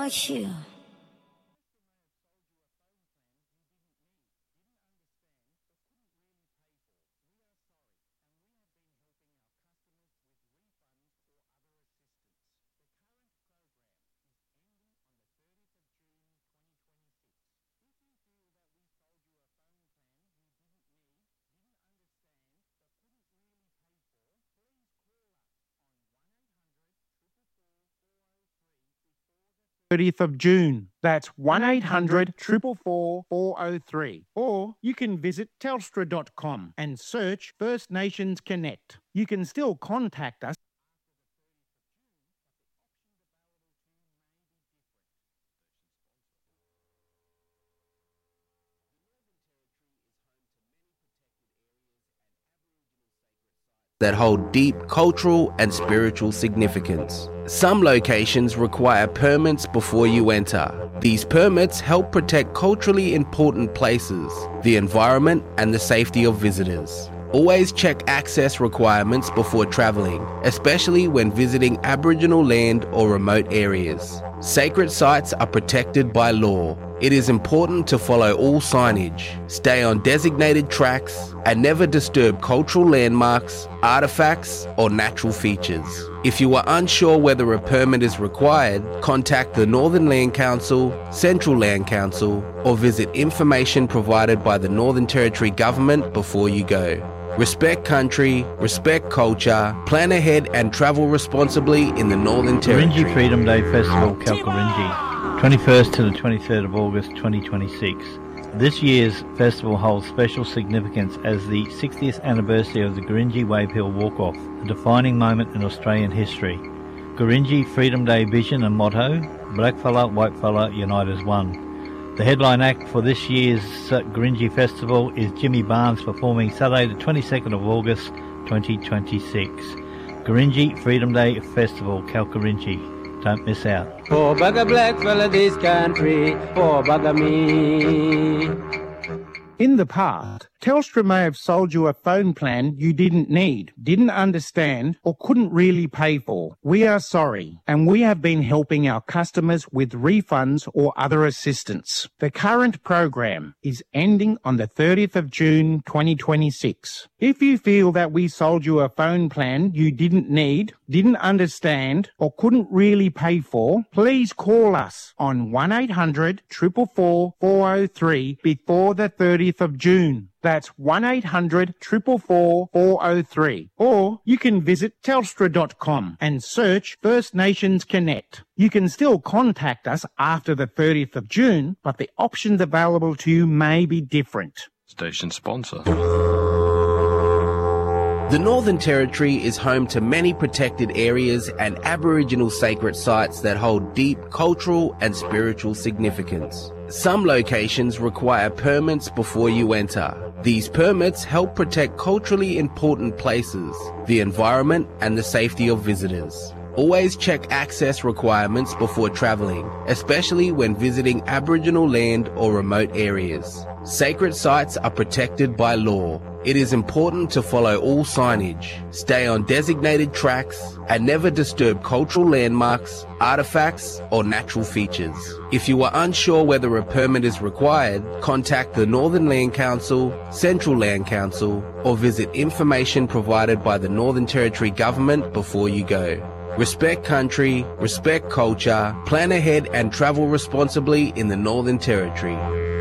about you. of June. That's 1-800-444-403. Or you can visit telstra.com and search First Nations Connect. You can still contact us. That hold deep cultural and spiritual significance. Some locations require permits before you enter. These permits help protect culturally important places, the environment, and the safety of visitors. Always check access requirements before travelling, especially when visiting Aboriginal land or remote areas. Sacred sites are protected by law. It is important to follow all signage, stay on designated tracks, and never disturb cultural landmarks, artefacts, or natural features. If you are unsure whether a permit is required, contact the Northern Land Council, Central Land Council, or visit information provided by the Northern Territory Government before you go. Respect country, respect culture, plan ahead and travel responsibly in the Northern Territory. Gurindji Freedom Day Festival, Kalkarindji, 21st to the 23rd of August 2026. This year's festival holds special significance as the 60th anniversary of the Gurindji Wave Hill Walk-Off, a defining moment in Australian history. Gurindji Freedom Day vision and motto, Blackfella, Whitefella, Unite as One. The headline act for this year's Gurindji Festival is Jimmy Barnes, performing Saturday the 22nd of August 2026. Gurindji Freedom Day Festival, Kalkarindji. Don't miss out. Oh, bugger black fella this country, oh, bugger me. In the past, Telstra may have sold you a phone plan you didn't need, didn't understand, or couldn't really pay for. We are sorry, and we have been helping our customers with refunds or other assistance. The current program is ending on the 30th of June 2026. If you feel that we sold you a phone plan you didn't need, didn't understand, or couldn't really pay for, please call us on 1-800-444-403 before the 30th of June. That's 1-800-444-403. Or you can visit telstra.com and search First Nations Connect. You can still contact us after the 30th of June, but the options available to you may be different. Station sponsor. The Northern Territory is home to many protected areas and Aboriginal sacred sites that hold deep cultural and spiritual significance. Some locations require permits before you enter. These permits help protect culturally important places, the environment, and the safety of visitors. Always check access requirements before travelling, especially when visiting Aboriginal land or remote areas. Sacred sites are protected by law. It is important to follow all signage, stay on designated tracks, and never disturb cultural landmarks, artefacts, or natural features. If you are unsure whether a permit is required, contact the Northern Land Council, Central Land Council, or visit information provided by the Northern Territory Government before you go. Respect country, respect culture, plan ahead and travel responsibly in the Northern Territory.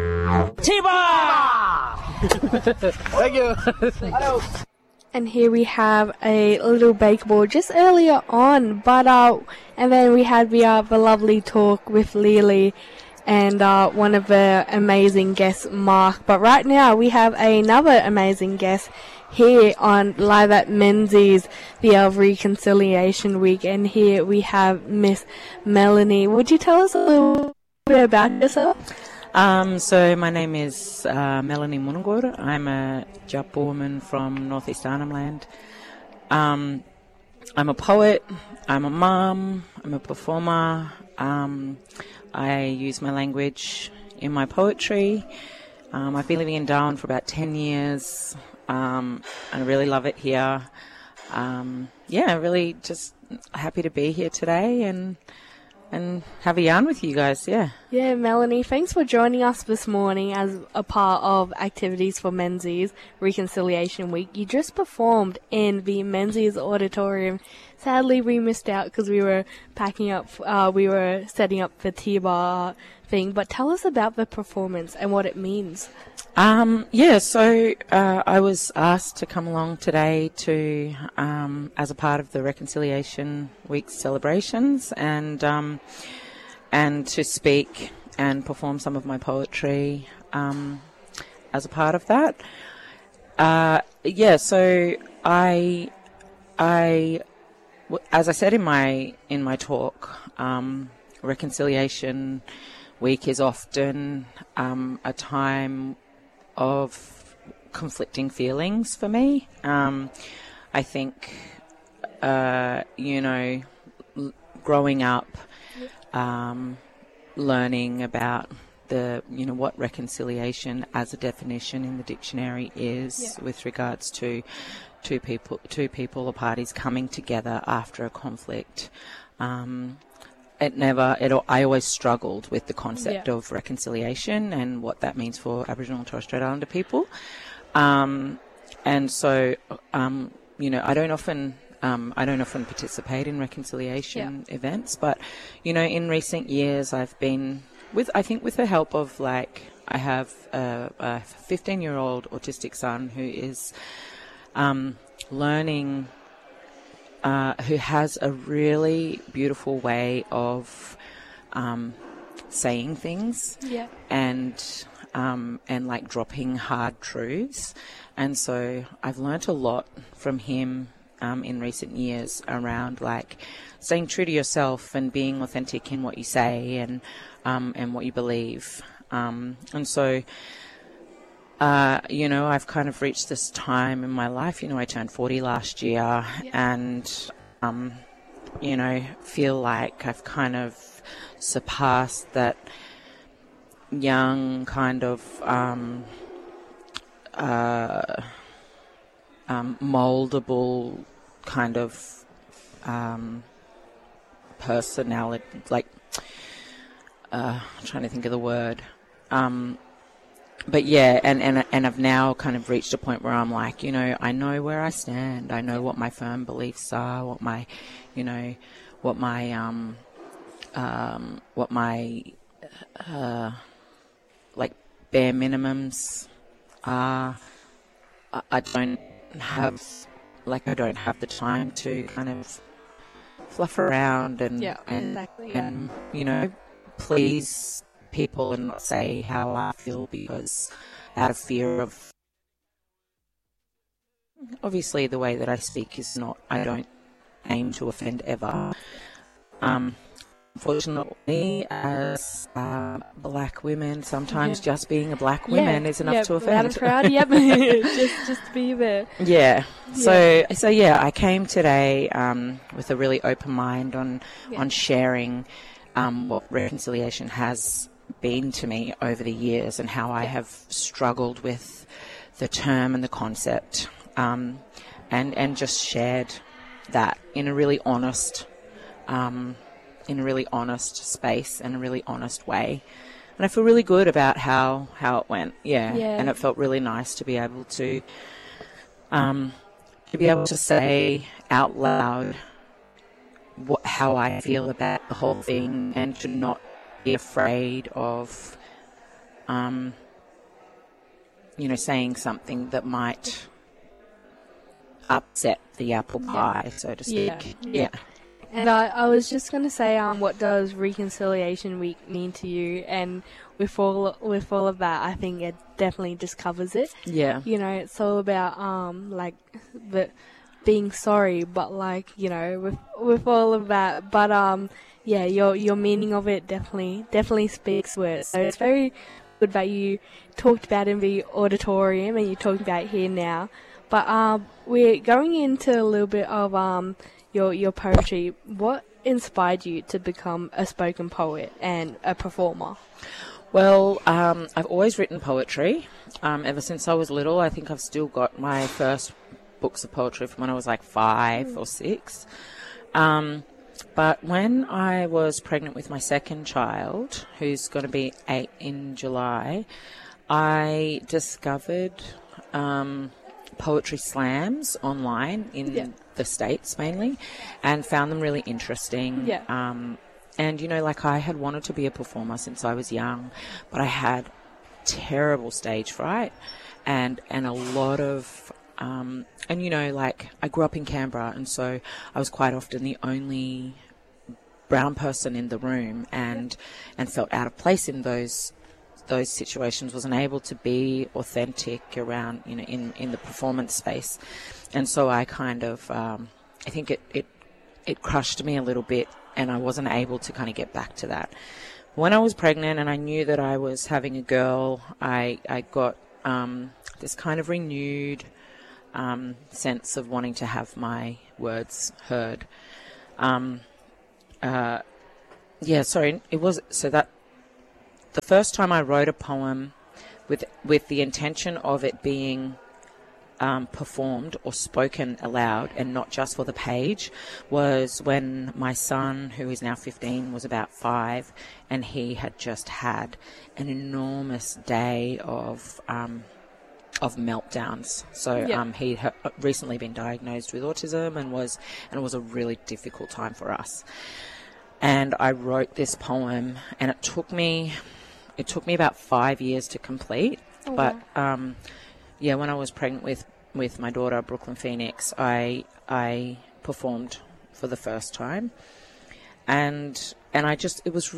Thank you. And here we have a little bakeable just earlier on, and then we had the lovely talk with Lily and one of the amazing guests, Mark. But right now we have another amazing guest here on Live at Menzies, the Reconciliation Week, and here we have Miss Melanie. Would you tell us a little bit about yourself? So my name is Melanie Munungur. I'm a Japu woman from Northeast Arnhem Land. I'm a poet, I'm a mum, I'm a performer. I use my language in my poetry. I've been living in Darwin for about 10 years. I really love it here. Really just happy to be here today and have a yarn with you guys. Yeah. Yeah, Melanie, thanks for joining us this morning as a part of Activities for Menzies Reconciliation Week. You just performed in the Menzies Auditorium. Sadly, we missed out because we were packing up, we were setting up the T-bar thing, but tell us about the performance and what it means. So I was asked to come along today to, as a part of the Reconciliation Week celebrations and to speak and perform some of my poetry, as a part of that. So as I said in my talk, Reconciliation Week is often a time of conflicting feelings for me. I think, growing up, learning about what reconciliation as a definition in the dictionary is with regards to two people or parties coming together after a conflict. I always struggled with the concept of reconciliation and what that means for Aboriginal and Torres Strait Islander people. I don't often participate in reconciliation events, but, in recent years I've been with the help of, I have a 15-year-old autistic son who is learning, who has a really beautiful way of saying things and dropping hard truths. And so I've learnt a lot from him in recent years around staying true to yourself and being authentic in what you say and what you believe. I've kind of reached this time in my life. I turned 40 last year and, feel like I've kind of surpassed that young kind of moldable kind of personality, trying to think of the word. But yeah, and I've now kind of reached a point where I'm like, I know where I stand. I know what my firm beliefs are, what my bare minimums are. I don't have the time to kind of fluff around and please people and not say how I feel, because out of fear of, obviously the way that I speak is not, I don't aim to offend ever. Unfortunately, as black women, sometimes just being a black woman is enough to offend. I'm proud, just to be there. Yeah. So I came today with a really open mind on sharing what reconciliation has been to me over the years and how I have struggled with the term and the concept, and just shared that in a really honest space and a really honest way. And I feel really good about how it went. And it felt really nice to be able to say out loud how I feel about the whole thing, and to not be afraid of saying something that might upset the apple pie, so to speak. And I was just going to say, what does Reconciliation Week mean to you? And with all of that, I think it definitely just covers it. Yeah. It's all about the being sorry, but with all of that, but your meaning of it definitely speaks words. So it's very good that you talked about in the auditorium and you talked about it here now. But we're going into a little bit of your poetry. What inspired you to become a spoken poet and a performer? Well, I've always written poetry ever since I was little. I think I've still got my first books of poetry from when I was 5 or 6. But when I was pregnant with my second child, who's going to be 8 in July, I discovered poetry slams online in the States mainly, and found them really interesting. Yeah. And, you know, like, I had wanted to be a performer since I was young, but I had terrible stage fright and a lot of... and, you know, like, I grew up in Canberra, and so I was quite often the only brown person in the room, and felt out of place in those situations, wasn't able to be authentic around, you know, in the performance space. And so I kind of, I think it crushed me a little bit, and I wasn't able to kind of get back to that. When I was pregnant and I knew that I was having a girl, I got this kind of renewed sense of wanting to have my words heard. It was so that the first time I wrote a poem with the intention of it being performed or spoken aloud and not just for the page was when my son, who is now 15, was about 5, and he had just had an enormous day of meltdowns. So he had recently been diagnosed with autism, and it was a really difficult time for us. And I wrote this poem, and it took me about 5 years to complete. Oh, but wow. When I was pregnant with my daughter, Brooklyn Phoenix, I performed for the first time, and it was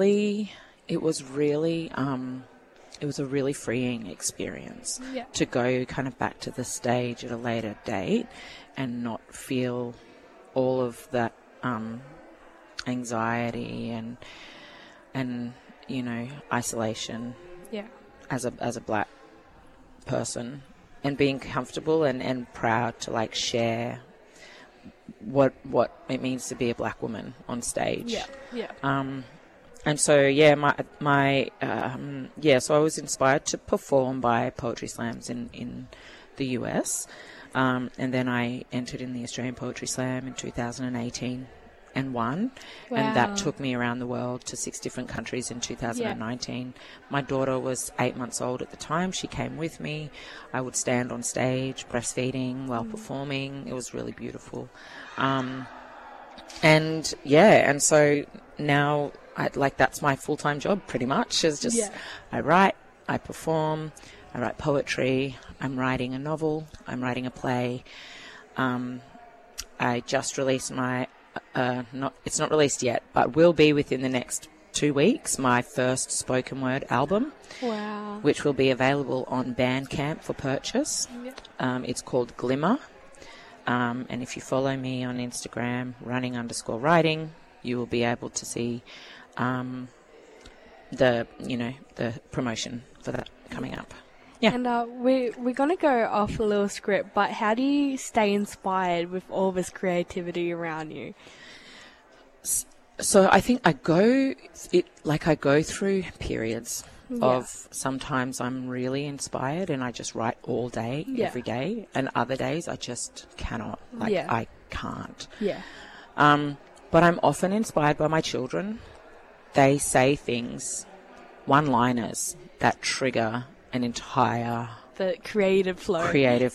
a really freeing experience to go kind of back to the stage at a later date and not feel all of that anxiety and you know, isolation as a black person, and being comfortable and proud to, like, share what it means to be a black woman on stage. And so so I was inspired to perform by poetry slams in the US, and then I entered in the Australian Poetry Slam in 2018 and won. Wow. And that took me around the world to 6 different countries in 2019. My daughter was 8 months old at the time. She came with me. I would stand on stage breastfeeding while performing. It was really beautiful. And so now that's my full-time job pretty much, is just I write, I perform, I write poetry, I'm writing a novel, I'm writing a play. I just released my it's not released yet, but will be within the next 2 weeks, my first spoken word album. Wow. Which will be available on Bandcamp for purchase. It's called Glimmer. And if you follow me on Instagram, running_writing, you will be able to see the promotion for that coming up. Yeah. And we're going to go off a little script, but how do you stay inspired with all this creativity around you? So I think I go through periods of sometimes I'm really inspired and I just write all day, every day, and other days I just cannot. I can't. Yeah. But I'm often inspired by my children. They say things, one-liners that trigger an entire... The creative flow.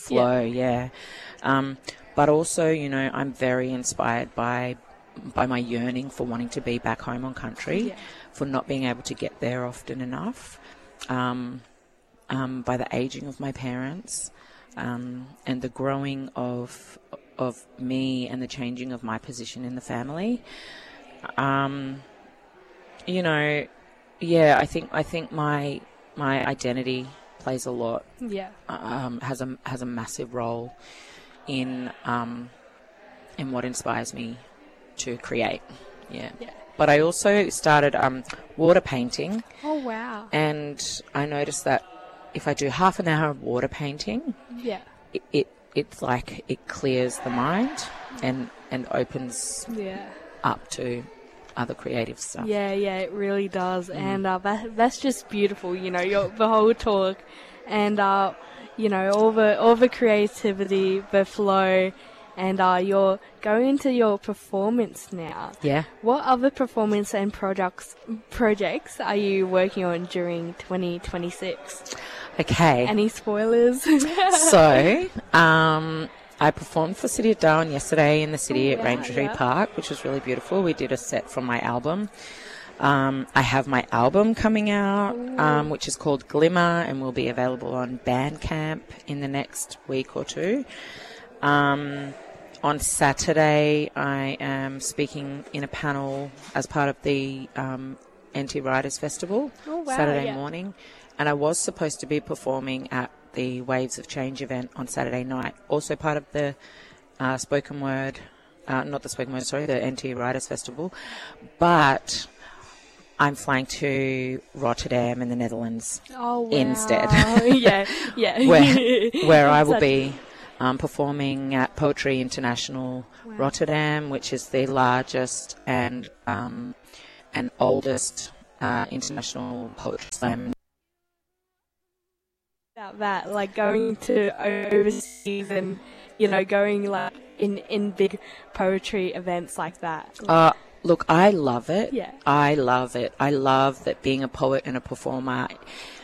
But also, you know, I'm very inspired by my yearning for wanting to be back home on country, for not being able to get there often enough, by the aging of my parents, and the growing of me and the changing of my position in the family. I think my identity plays a lot. Has a massive role in what inspires me to create. But I also started water painting. Oh wow. And I noticed that if I do half an hour of water painting, it's like it clears the mind and opens up to other creative stuff. It really does. And that's just beautiful, you know, the whole talk and all the creativity, the flow, and you're going into your performance now. Yeah. What other performance and projects are you working on during 2026? Okay. Any spoilers? So, I performed for City of Darwin yesterday in the city at Ranger Tree yeah. Park, which was really beautiful. We did a set from my album. I have my album coming out, which is called Glimmer, and will be available on Bandcamp in the next week or two. On Saturday, I am speaking in a panel as part of the NT Writers Festival, Saturday morning. And I was supposed to be performing at the Waves of Change event on Saturday night, also part of the spoken word, the NT Writers Festival. But I'm flying to Rotterdam in the Netherlands instead. yeah. where I will be performing at Poetry International Rotterdam, which is the largest and oldest international poetry slam. About that, like going to overseas and, going like in big poetry events like that. Look, I love it. Yeah. I love it. I love that being a poet and a performer,